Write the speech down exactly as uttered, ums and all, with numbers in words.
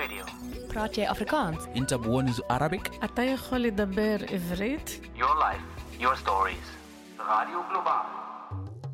Radio. براتي أفريكانس. أنت بونز Arabic. אתה יכול לדבר עברית? Your life, your stories. Radio Global.